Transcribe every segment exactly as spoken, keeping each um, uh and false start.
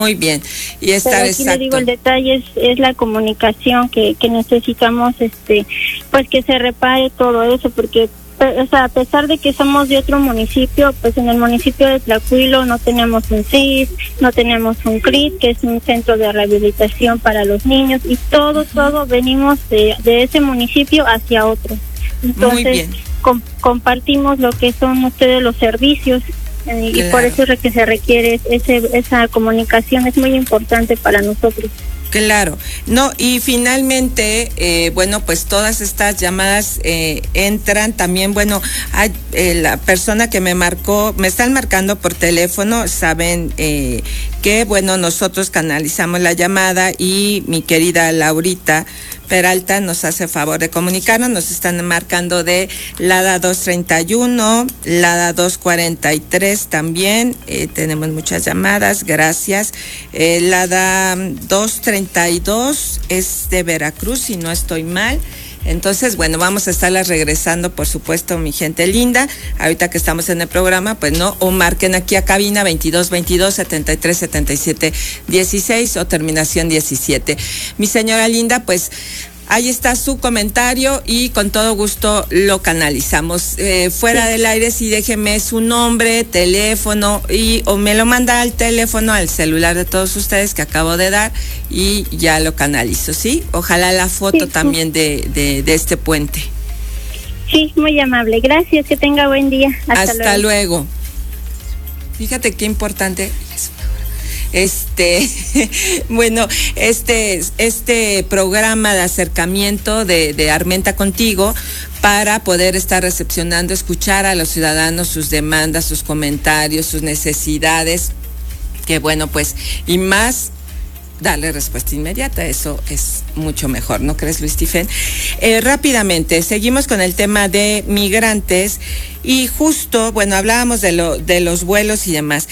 Muy bien, y estar Pero aquí exacto. le digo, el detalle es, es la comunicación que, que necesitamos, este, pues que se repare todo eso, porque, o sea, a pesar de que somos de otro municipio, pues en el municipio de Tlacuilo no tenemos un C I S, no tenemos un C R I T, que es un centro de rehabilitación para los niños, y todo, todo venimos de, de ese municipio hacia otro. Entonces, Muy bien. Com- compartimos lo que son ustedes los servicios. Eh, Claro. Y por eso es que se requiere ese, esa comunicación, es muy importante para nosotros. Claro, no, y finalmente, eh, bueno, pues todas estas llamadas eh, entran también, bueno, hay, eh, la persona que me marcó, me están marcando por teléfono, saben eh, que, bueno, nosotros canalizamos la llamada y mi querida Laurita Peralta nos hace favor de comunicarnos, nos están marcando de Lada dos treinta y uno, Lada dos cuarenta y tres también, eh, tenemos muchas llamadas, gracias. Eh, Lada dos treinta y dos es de Veracruz, si no estoy mal. Entonces, bueno, vamos a estarlas regresando, por supuesto, mi gente linda. Ahorita que estamos en el programa, pues no, o marquen aquí a cabina veintidós veintidós, setenta y tres setenta y siete dieciséis o terminación diecisiete. Mi señora linda, pues ahí está su comentario y con todo gusto lo canalizamos. Eh, fuera Sí. del aire, sí, déjeme su nombre, teléfono y o me lo manda al teléfono, al celular de todos ustedes que acabo de dar y ya lo canalizo, ¿sí? Ojalá la foto Sí. también de, de, de este puente. Sí, muy amable, gracias, que tenga buen día. Hasta, Hasta luego. luego. Fíjate qué importante. Este, bueno, este, este programa de acercamiento de, de Armenta Contigo para poder estar recepcionando, escuchar a los ciudadanos, sus demandas, sus comentarios, sus necesidades, que bueno, pues, y más darle respuesta inmediata, eso es mucho mejor, ¿no crees, Luis Stephen? Eh, rápidamente, seguimos con el tema de migrantes y justo, bueno, hablábamos de, lo, de los vuelos y demás.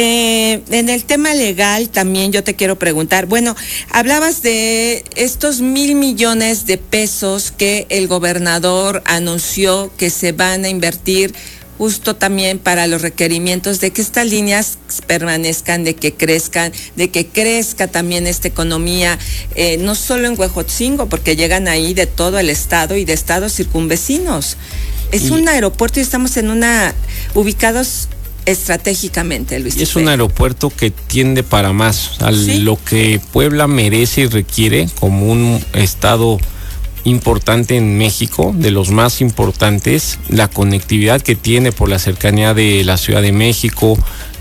Eh, en el tema legal también yo te quiero preguntar, bueno, hablabas de estos mil millones de pesos que el gobernador anunció que se van a invertir justo también para los requerimientos de que estas líneas permanezcan, de que crezcan, de que crezca también esta economía, eh, no solo en Huejotzingo, porque llegan ahí de todo el estado y de estados circunvecinos. Es y, un aeropuerto y estamos en una, ubicados estratégicamente, Luis. Y es un aeropuerto que tiende para más, a ¿sí? lo que Puebla merece y requiere como un estado importante en México, de los más importantes, la conectividad que tiene por la cercanía de la Ciudad de México,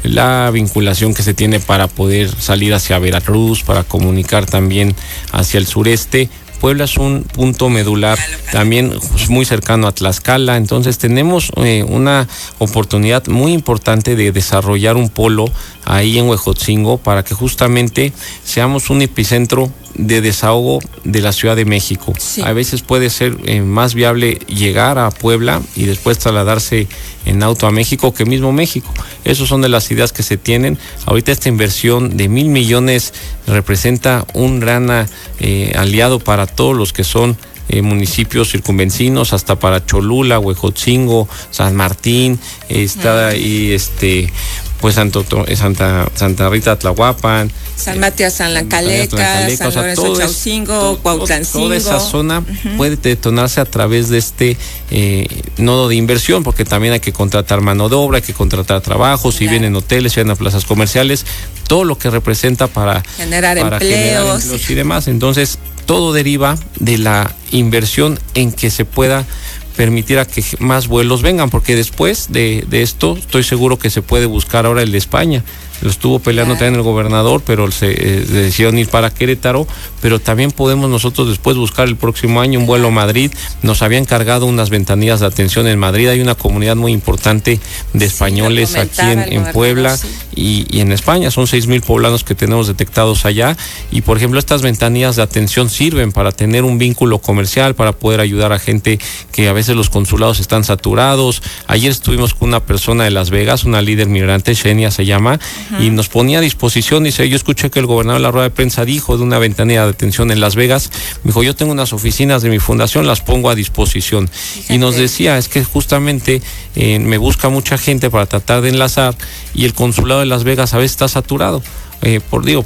la vinculación que se tiene para poder salir hacia Veracruz, para comunicar también hacia el sureste. Puebla es un punto medular, también muy cercano a Tlaxcala, entonces tenemos eh, una oportunidad muy importante de desarrollar un polo ahí en Huejotzingo para que justamente seamos un epicentro de desahogo de la Ciudad de México. Sí. A veces puede ser eh, más viable llegar a Puebla y después trasladarse en auto a México que mismo México. Esas son de las ideas que se tienen. Ahorita esta inversión de mil millones representa un gran eh, aliado para todos los que son Eh, municipios circunvecinos, hasta para Cholula, Huejotzingo, San Martín, eh, está ahí este pues Santo, Santa, Santa Rita Tlahuapan, San Matías San Lancaleca, San Lorenzo Chaucingo, Cuautlancingo. Toda esa zona uh-huh. puede detonarse a través de este eh, nodo de inversión, porque también hay que contratar mano de obra, hay que contratar trabajos, claro. si vienen hoteles, si vienen a plazas comerciales, todo lo que representa para generar para empleos. Generar empleos y demás. Entonces, todo deriva de la inversión en que se pueda permitir a que más vuelos vengan, porque después de, de esto estoy seguro que se puede buscar ahora el de España. Lo estuvo peleando claro. también el gobernador, pero se eh, decidieron ir para Querétaro, pero también podemos nosotros después buscar el próximo año un vuelo a Madrid. Nos habían cargado unas ventanillas de atención en Madrid, hay una comunidad muy importante de españoles sí, aquí en, en Puebla sí. y, y en España, son seis mil poblanos que tenemos detectados allá, y por ejemplo estas ventanillas de atención sirven para tener un vínculo comercial, para poder ayudar a gente que a veces los consulados están saturados. Ayer estuvimos con una persona de Las Vegas, una líder migrante, Xenia se llama, y nos ponía a disposición, dice, yo escuché que el gobernador en la rueda de prensa dijo de una ventanilla de atención en Las Vegas, me dijo, yo tengo unas oficinas de mi fundación, las pongo a disposición. Fíjate. Y nos decía, es que justamente eh, me busca mucha gente para tratar de enlazar y el consulado de Las Vegas a veces está saturado. Eh, por digo,